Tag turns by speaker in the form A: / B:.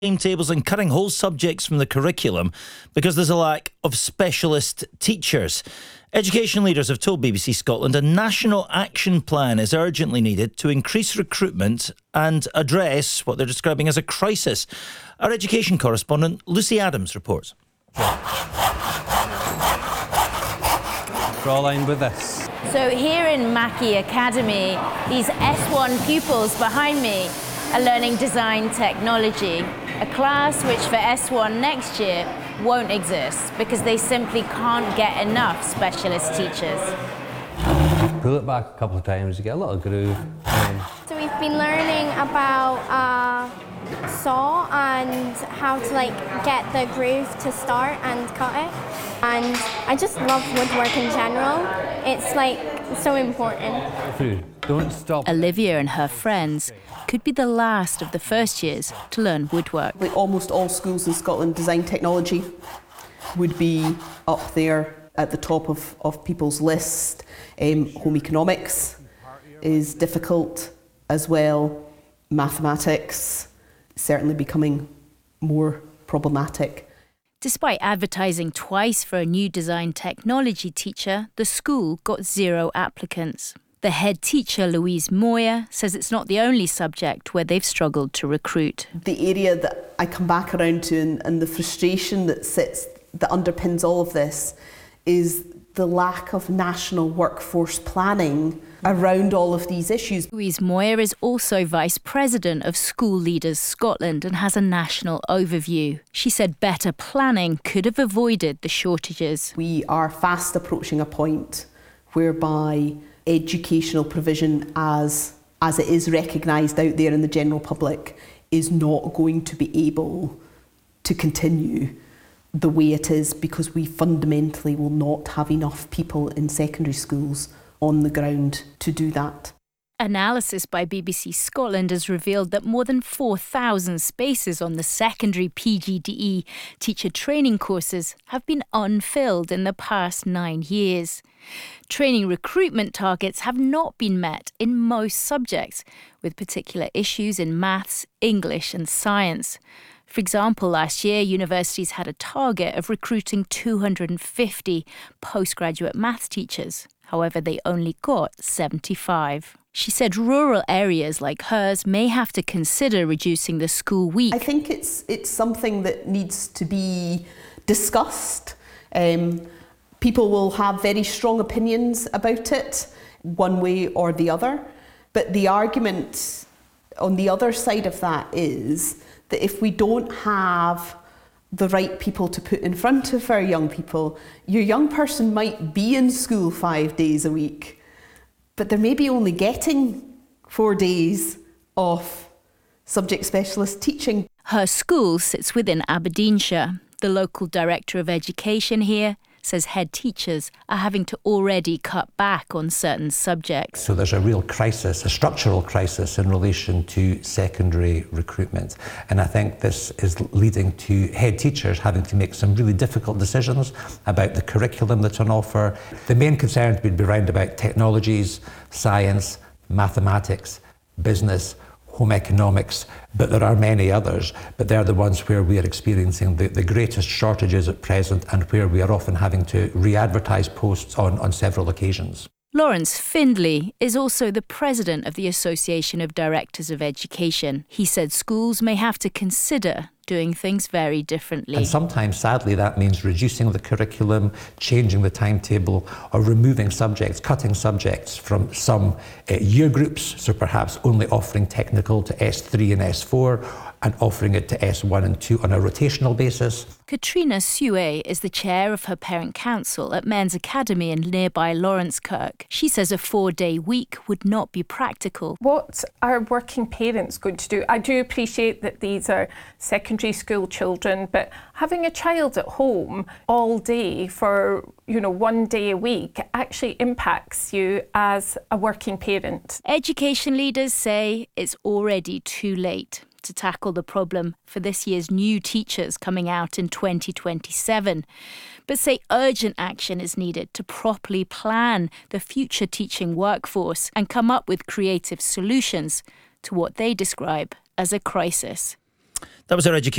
A: timetables and cutting whole subjects from the curriculum because there's a lack of specialist teachers. Education leaders have told BBC Scotland a national action plan is urgently needed to increase recruitment and address what they're describing as a crisis. Our education correspondent Lucy Adams reports.
B: Draw a line with this.
C: So here in Mackey Academy, these S1 pupils behind me are learning design technology, a class which for S1 next year won't exist because they simply can't get enough specialist teachers.
B: Pull it back a couple of times, you get a little groove.
D: So we've been learning about saw and how to get the groove to start and cut it. And I just love woodwork in general. It's so important.
B: Don't stop.
C: Olivia and her friends could be the last of the first years to learn woodwork.
E: Almost all schools in Scotland, design technology would be up there at the top of people's list. Home economics is difficult as well. Mathematics certainly becoming more problematic.
C: Despite advertising twice for a new design technology teacher, the school got 0 applicants. The head teacher, Louise Moyer, says it's not the only subject where they've struggled to recruit.
E: The area that I come back around to and the frustration that underpins all of this is the lack of national workforce planning around all of these issues.
C: Louise Moyer is also Vice President of School Leaders Scotland and has a national overview. She said better planning could have avoided the shortages.
E: We are fast approaching a point whereby educational provision as it is recognised out there in the general public is not going to be able to continue the way it is because we fundamentally will not have enough people in secondary schools on the ground to do that.
C: Analysis by BBC Scotland has revealed that more than 4,000 spaces on the secondary PGDE teacher training courses have been unfilled in the past 9 years. Training recruitment targets have not been met in most subjects, with particular issues in maths, English and science. For example, last year, universities had a target of recruiting 250 postgraduate maths teachers. However, they only got 75. She said rural areas like hers may have to consider reducing the school week.
E: I think it's something that needs to be discussed. People will have very strong opinions about it, one way or the other. But the argument on the other side of that is that if we don't have the right people to put in front of our young people, your young person might be in school 5 days a week, but they're maybe only getting 4 days of subject specialist teaching.
C: Her school sits within Aberdeenshire. The local director of education here says head teachers are having to already cut back on certain subjects.
F: So there's a real crisis, a structural crisis in relation to secondary recruitment. And I think this is leading to head teachers having to make some really difficult decisions about the curriculum that's on offer. The main concerns would be around about technologies, science, mathematics, business, home economics, but there are many others, but they're the ones where we are experiencing the greatest shortages at present and where we are often having to re-advertise posts on several occasions.
C: Lawrence Findlay is also the president of the Association of Directors of Education. He said schools may have to consider doing things very differently.
F: And sometimes, sadly, that means reducing the curriculum, changing the timetable, or removing subjects, cutting subjects from some year groups, so perhaps only offering technical to S3 and S4, and offering it to S1 and 2 on a rotational basis.
C: Katrina Sue is the chair of her parent council at Men's Academy in nearby Laurencekirk. She says a 4-day week would not be practical.
G: What are working parents going to do? I do appreciate that these are secondary school children, but having a child at home all day for 1 day a week actually impacts you as a working parent.
C: Education leaders say it's already too late to tackle the problem for this year's new teachers coming out in 2027, but say urgent action is needed to properly plan the future teaching workforce and come up with creative solutions to what they describe as a crisis.
A: That was our education.